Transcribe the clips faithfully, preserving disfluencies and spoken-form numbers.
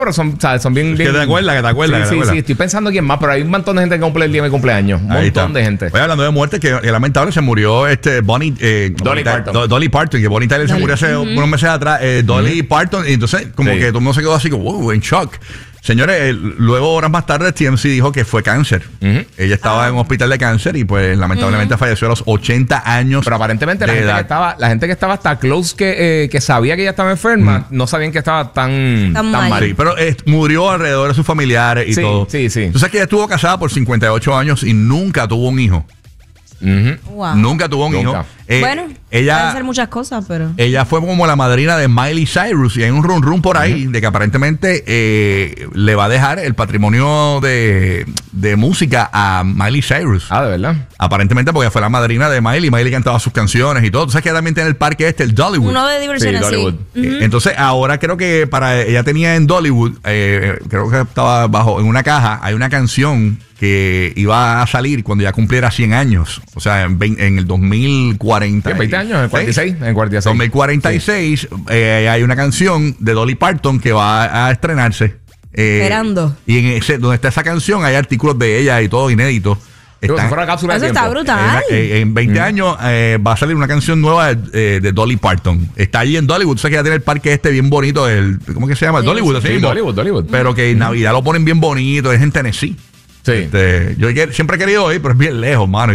Pero son, ¿sabes? Son bien, bien... Que te acuerdas, que te acuerdas. Sí, que te sí, acuerdas. sí. Estoy pensando quién más, pero hay un montón de gente que cumple el día de mi cumpleaños. Un Ahí montón está. de gente. Oye, hablando de muerte, que, que lamentable se murió este Bonnie... Eh, Dolly Parton. Do, Dolly Parton, que Bonnie Tyler se murió hace uh-huh. unos meses atrás. Eh, Dolly uh-huh. Parton, y entonces como sí. que todo el mundo se quedó así como, wow, en shock. Señores, eh, luego horas más tarde T M C dijo que fue cáncer. Uh-huh. Ella estaba ah. en un hospital de cáncer y pues lamentablemente uh-huh. falleció a los ochenta años. Pero aparentemente la gente, que estaba, la gente que estaba hasta close que, eh, que sabía que ella estaba enferma, uh-huh. no sabían que estaba tan, tan, tan mal. Sí, pero eh, murió alrededor de sus familiares y sí, todo. Sí, sí. Tú sabes que ella estuvo casada por cincuenta y ocho años y nunca tuvo un hijo. Uh-huh. Wow. Nunca tuvo un nunca. hijo. Eh, bueno, ella, pueden ser muchas cosas, pero... Ella fue como la madrina de Miley Cyrus y hay un rum rum por ahí uh-huh. de que aparentemente eh, le va a dejar el patrimonio de, de música a Miley Cyrus. Ah, ¿de verdad? Aparentemente porque fue la madrina de Miley. Miley cantaba sus canciones y todo. Tú sabes que ella también tiene el parque este, el Dollywood. Uno de diversiones, sí. Dollywood. sí. Uh-huh. Entonces ahora creo que para ella tenía en Dollywood, eh, creo que estaba bajo en una caja, hay una canción que iba a salir cuando ya cumpliera cien años. O sea, en, veinte, en el dos mil cuarenta. Sí, veinte años, en cuarenta y seis. En cuarenta y seis. dos mil cuarenta y seis sí. eh, hay una canción de Dolly Parton que va a estrenarse. Eh, Esperando. Y en ese, donde está esa canción hay artículos de ella y todo inédito. Están, si cápsula eso de está brutal. En, en, en veinte mm. años eh, va a salir una canción nueva de, de Dolly Parton. Está allí en Dollywood. Tú sabes que ya tiene el parque este bien bonito. El, ¿Cómo que se llama? Sí, Dollywood. Sí, así sí, Dollywood, Dollywood. Pero que en Navidad lo ponen bien bonito. Es en Tennessee. Sí. Este, yo siempre he querido ir, pero es bien lejos, mano.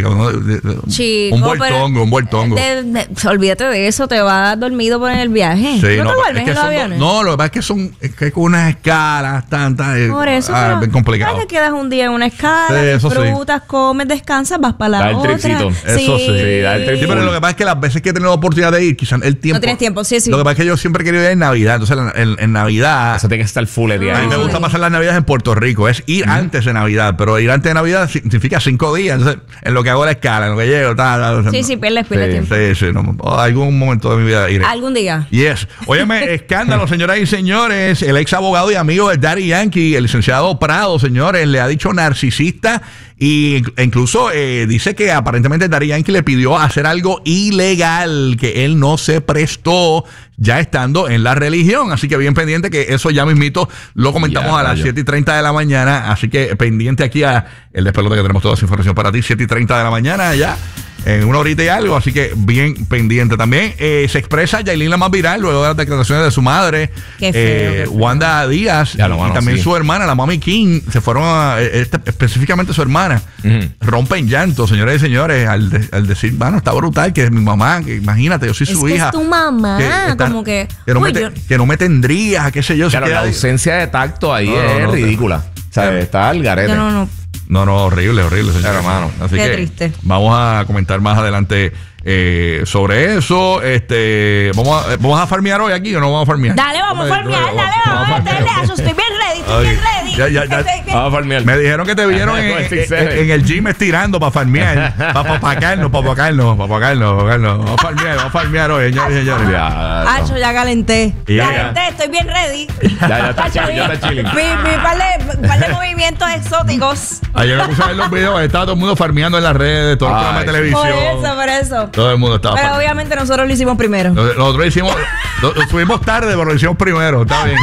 Chico, un vueltongo, un vueltongo. De, de, olvídate de eso, te vas dormido por el viaje. Sí, ¿No, no te duermes es que en los son, aviones? No, lo que pasa es que son es que con unas escalas tantas. Por eso, ah, bien complicado. Te quedas un día en una escala, sí, disfrutas, sí. comes, descansas, vas para la da otra. El tripcito. Eso sí. sí da el sí, pero lo que pasa es que las veces que he tenido la oportunidad de ir, quizás el tiempo. No tienes tiempo, sí, sí. Lo que pasa es que yo siempre he querido ir en Navidad. Entonces, en, en, en Navidad. Eso tiene que estar full de día. A mí me gusta pasar las Navidades en Puerto Rico. Es ir uh-huh. antes de Navidad. Pero ir antes de Navidad significa cinco días. Entonces, en lo que hago la escala, en lo que llego, tal, tal, tal. Sí, sí, pierdes, pierdes sí, tiempo. Sí, sí. No, oh, algún momento de mi vida iré. Algún día. Yes. Óyeme, escándalo, señoras y señores. El ex abogado y amigo de Daddy Yankee, el licenciado Prado, señores, le ha dicho narcisista. Y incluso eh, dice que aparentemente Daddy Yankee le pidió hacer algo ilegal que él no se prestó ya estando en la religión. Así que bien pendiente que eso ya mismito lo comentamos ya, a las siete y treinta de la mañana. Así que pendiente aquí a el despelote que tenemos toda esa información para ti. siete y treinta de la mañana ya. En una horita y algo, así que bien pendiente. También eh, se expresa Yailin la más viral luego de las declaraciones de su madre, qué feo, eh, qué feo. Wanda Díaz, ya, y, no, bueno, y también sí. su hermana, la Mami King, se fueron a, este, específicamente su hermana, uh-huh. rompe en llanto, señores y señores, al, de, al decir, bueno, está brutal, que es mi mamá, que imagínate, yo soy es su que hija. Es tu mamá, que está, como que. Que no, uy, me te, yo... que no me tendrías, qué sé yo. Claro, la ausencia de tacto ahí no, es no, no, ridícula. No. O sea, está al garete. No, no, no, no, horrible, horrible, señor hermano. Así qué que triste. Vamos a comentar más adelante eh, sobre eso. Este, vamos a, vamos a farmear hoy aquí o no vamos a farmear. Dale, vamos a farmear, dale, vamos a meterle a eso. Estoy bien ready, estoy bien ready. Ya, ya, ya. Vamos a farmear. Me dijeron que te vieron en, en, en el gym estirando para farmear, para apacarnos, para apacarnos, para apacarnos, para apacarnos. Vamos a farmear, vamos a farmear hoy, señores y señores. Hacho, ya calenté. Ya, calenté, ya. Estoy bien ready. Ya, ya está chilling, ya está chilling. Mi, mi par de, par de movimientos exóticos. Ayer me puse a ver los videos, estaba todo el mundo farmeando en las redes, todo el programa de televisión. Por eso, por eso. Todo el mundo estaba Pero farmeando. Obviamente nosotros lo hicimos primero. Nosotros lo hicimos, lo, lo subimos tarde, pero lo hicimos primero, está bien.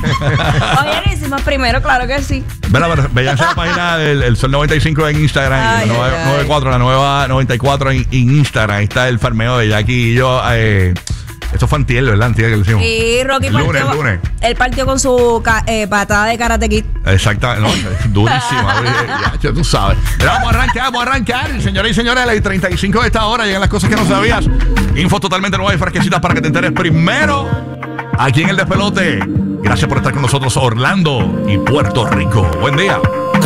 Oye, lo hicimos primero, claro que sí. Vean la página del el Sol noventa y cinco en Instagram, ay, y la nueva, ay, noventa y cuatro, la nueva noventa y cuatro en, en Instagram. Ahí está el farmeo de Jackie y yo. Eh, esto fue antier, ¿verdad? Antier que lo hicimos. Y Rocky el lunes, partió, el lunes. Él partió con su ca, eh, patada de Karate Kid. Exactamente, no, durísima. ya, ya tú sabes. Pero vamos a arrancar, vamos a arrancar. Señoras y señores, a las treinta y cinco de esta hora llegan las cosas que no sabías. Info totalmente nueva y fresquecitas para que te enteres primero aquí en El Despelote. Gracias por estar con nosotros, Orlando y Puerto Rico. Buen día.